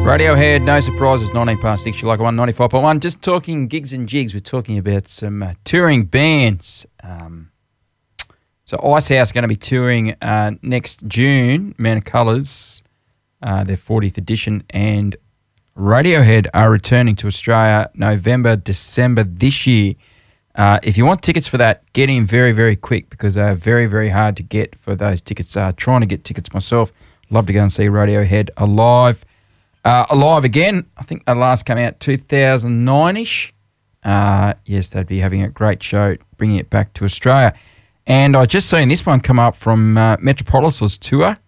Radiohead, No Surprises, 19 past 6, you like 195.1. Just talking gigs and jigs. We're talking about some touring bands. So Icehouse are going to be touring next June, Man of Colours, their 40th edition, and Radiohead are returning to Australia November, December this year. If you want tickets for that, get in very, very quick because they are very, very hard to get for those tickets. Trying to get tickets myself. Love to go and see Radiohead alive. Alive again, I think they last came out 2009-ish. Yes, they'd be having a great show, bringing it back to Australia. And I just seen this one come up from Metropolis tour.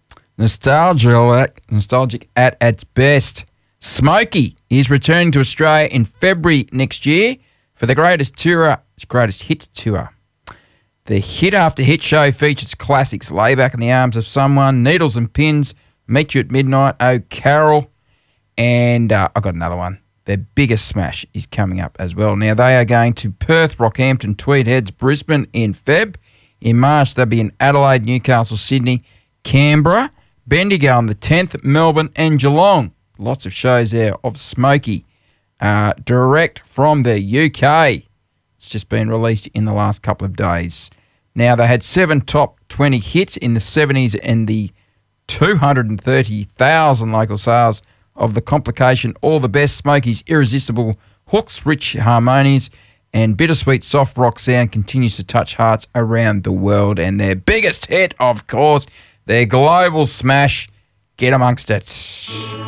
Nostalgic at its best. Smokey is returning to Australia in February next year for the greatest hit tour. The Hit After Hit show features classics, Lay Back in the Arms of Someone, Needles and Pins, Meet You at Midnight, Oh Carol, and I've got another one. Their biggest smash is coming up as well. Now, they are going to Perth, Rockhampton, Tweed Heads, Brisbane in Feb. In March, they'll be in Adelaide, Newcastle, Sydney, Canberra, Bendigo on the 10th, Melbourne and Geelong. Lots of shows there of Smokey. Direct from the UK. It's just been released in the last couple of days. Now, they had 7 top 20 hits in the 70s and the 230,000 local sales of The Complication, All the Best, Smokey's irresistible hooks, rich harmonies, and bittersweet soft rock sound continues to touch hearts around the world. And their biggest hit, of course, their global smash, Get Amongst It.